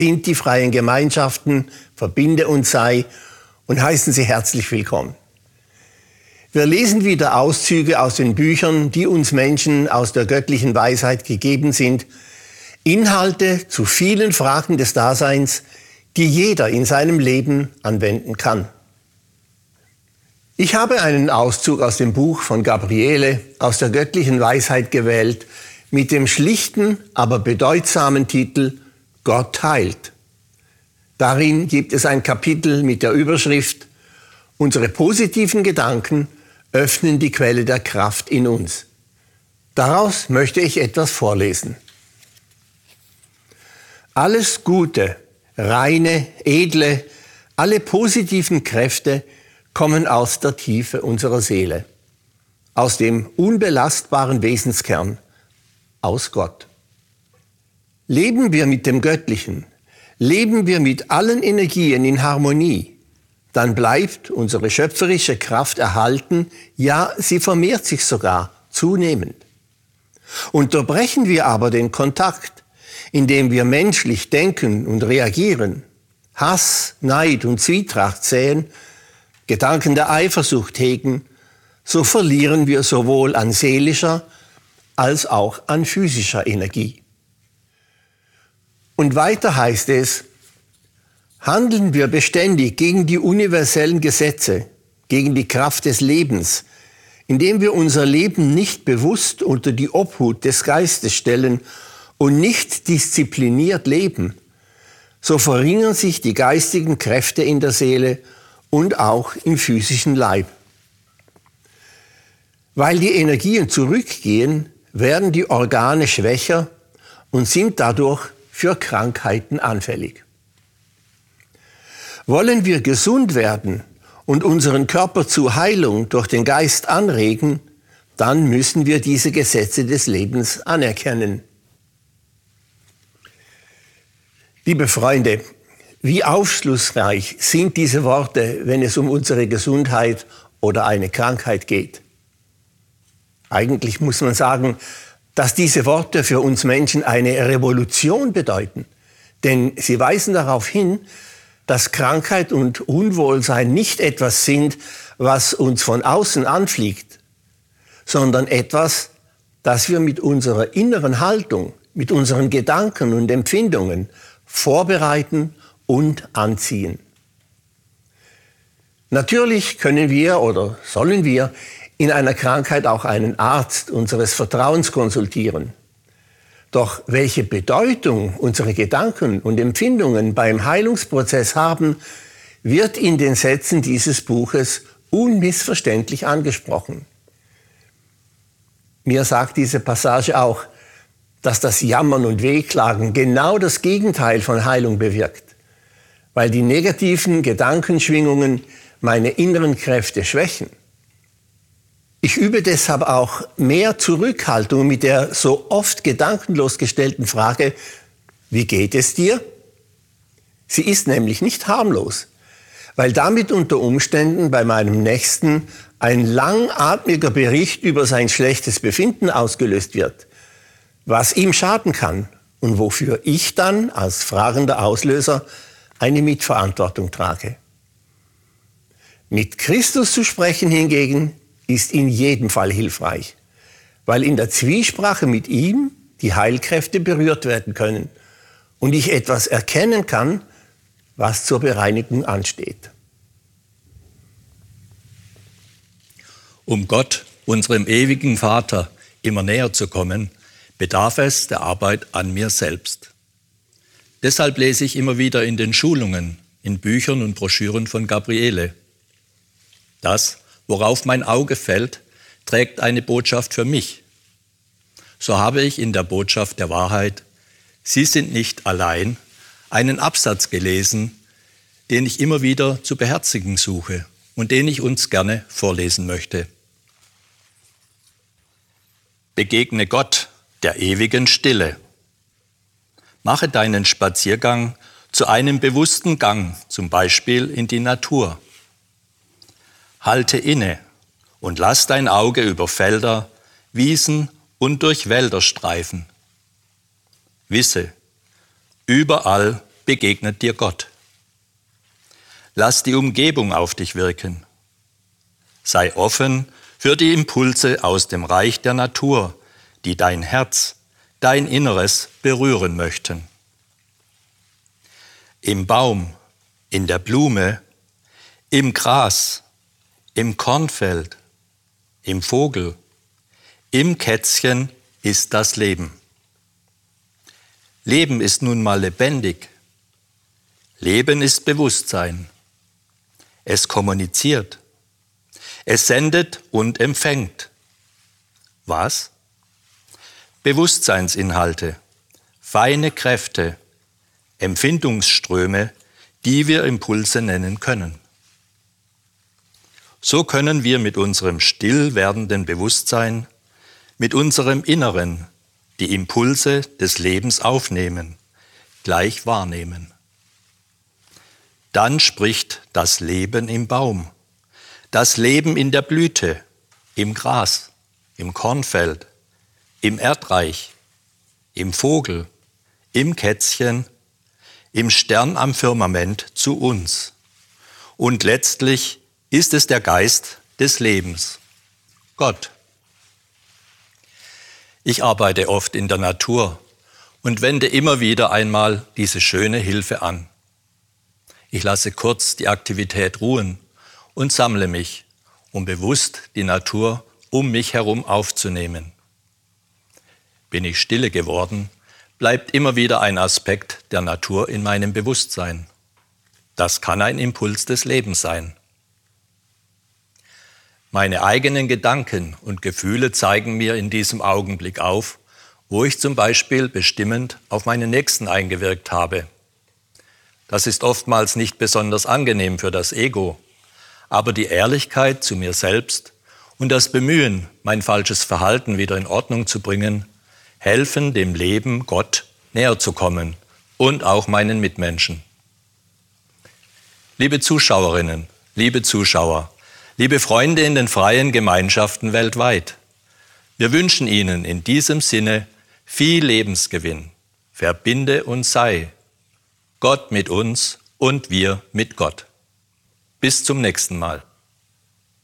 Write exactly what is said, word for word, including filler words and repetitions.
sind die freien Gemeinschaften, verbinde uns sei und heißen Sie herzlich willkommen. Wir lesen wieder Auszüge aus den Büchern, die uns Menschen aus der göttlichen Weisheit gegeben sind, Inhalte zu vielen Fragen des Daseins, die jeder in seinem Leben anwenden kann. Ich habe einen Auszug aus dem Buch von Gabriele aus der göttlichen Weisheit gewählt, mit dem schlichten, aber bedeutsamen Titel Gott heilt. Darin gibt es ein Kapitel mit der Überschrift Unsere positiven Gedanken öffnen die Quelle der Kraft in uns. Daraus möchte ich etwas vorlesen. Alles Gute, reine, edle, alle positiven Kräfte kommen aus der Tiefe unserer Seele, aus dem unbelastbaren Wesenskern, aus Gott. Leben wir mit dem Göttlichen, leben wir mit allen Energien in Harmonie, dann bleibt unsere schöpferische Kraft erhalten, ja, sie vermehrt sich sogar zunehmend. Unterbrechen wir aber den Kontakt, indem wir menschlich denken und reagieren, Hass, Neid und Zwietracht säen, Gedanken der Eifersucht hegen, so verlieren wir sowohl an seelischer als auch an physischer Energie. Und weiter heißt es, handeln wir beständig gegen die universellen Gesetze, gegen die Kraft des Lebens, indem wir unser Leben nicht bewusst unter die Obhut des Geistes stellen und nicht diszipliniert leben, so verringern sich die geistigen Kräfte in der Seele und auch im physischen Leib. Weil die Energien zurückgehen, werden die Organe schwächer und sind dadurch für Krankheiten anfällig. Wollen wir gesund werden und unseren Körper zur Heilung durch den Geist anregen, dann müssen wir diese Gesetze des Lebens anerkennen. Liebe Freunde, wie aufschlussreich sind diese Worte, wenn es um unsere Gesundheit oder eine Krankheit geht. Eigentlich muss man sagen, dass diese Worte für uns Menschen eine Revolution bedeuten. Denn sie weisen darauf hin, dass Krankheit und Unwohlsein nicht etwas sind, was uns von außen anfliegt, sondern etwas, das wir mit unserer inneren Haltung, mit unseren Gedanken und Empfindungen vorbereiten und anziehen. Natürlich können wir oder sollen wir in einer Krankheit auch einen Arzt unseres Vertrauens konsultieren. Doch welche Bedeutung unsere Gedanken und Empfindungen beim Heilungsprozess haben, wird in den Sätzen dieses Buches unmissverständlich angesprochen. Mir sagt diese Passage auch, dass das Jammern und Wehklagen genau das Gegenteil von Heilung bewirkt, weil die negativen Gedankenschwingungen meine inneren Kräfte schwächen. Ich übe deshalb auch mehr Zurückhaltung mit der so oft gedankenlos gestellten Frage, wie geht es dir? Sie ist nämlich nicht harmlos, weil damit unter Umständen bei meinem Nächsten ein langatmiger Bericht über sein schlechtes Befinden ausgelöst wird, was ihm schaden kann und wofür ich dann als fragender Auslöser eine Mitverantwortung trage. Mit Christus zu sprechen hingegen ist in jedem Fall hilfreich, weil in der Zwiesprache mit ihm die Heilkräfte berührt werden können und ich etwas erkennen kann, was zur Bereinigung ansteht. Um Gott, unserem ewigen Vater, immer näher zu kommen, bedarf es der Arbeit an mir selbst. Deshalb lese ich immer wieder in den Schulungen, in Büchern und Broschüren von Gabriele. Das, worauf mein Auge fällt, trägt eine Botschaft für mich. So habe ich in der Botschaft der Wahrheit, Sie sind nicht allein, einen Absatz gelesen, den ich immer wieder zu beherzigen suche und den ich uns gerne vorlesen möchte. Begegne Gott, der ewigen Stille. Mache deinen Spaziergang zu einem bewussten Gang, zum Beispiel in die Natur. Halte inne und lass dein Auge über Felder, Wiesen und durch Wälder streifen. Wisse, überall begegnet dir Gott. Lass die Umgebung auf dich wirken. Sei offen für die Impulse aus dem Reich der Natur, die dein Herz, dein Inneres berühren möchten. Im Baum, in der Blume, im Gras, im Kornfeld, im Vogel, im Kätzchen ist das Leben. Leben ist nun mal lebendig. Leben ist Bewusstsein. Es kommuniziert. Es sendet und empfängt. Was? Bewusstseinsinhalte, feine Kräfte, Empfindungsströme, die wir Impulse nennen können. So können wir mit unserem still werdenden Bewusstsein, mit unserem Inneren die Impulse des Lebens aufnehmen, gleich wahrnehmen. Dann spricht das Leben im Baum, das Leben in der Blüte, im Gras, im Kornfeld, im Erdreich, im Vogel, im Kätzchen, im Stern am Firmament zu uns. Und letztlich ist es der Geist des Lebens, Gott. Ich arbeite oft in der Natur und wende immer wieder einmal diese schöne Hilfe an. Ich lasse kurz die Aktivität ruhen und sammle mich, um bewusst die Natur um mich herum aufzunehmen. Bin ich stille geworden, bleibt immer wieder ein Aspekt der Natur in meinem Bewusstsein. Das kann ein Impuls des Lebens sein. Meine eigenen Gedanken und Gefühle zeigen mir in diesem Augenblick auf, wo ich zum Beispiel bestimmend auf meinen Nächsten eingewirkt habe. Das ist oftmals nicht besonders angenehm für das Ego, aber die Ehrlichkeit zu mir selbst und das Bemühen, mein falsches Verhalten wieder in Ordnung zu bringen, helfen dem Leben Gott näher zu kommen und auch meinen Mitmenschen. Liebe Zuschauerinnen, liebe Zuschauer, liebe Freunde in den freien Gemeinschaften weltweit, wir wünschen Ihnen in diesem Sinne viel Lebensgewinn. Verbinde und sei. Gott mit uns und wir mit Gott. Bis zum nächsten Mal.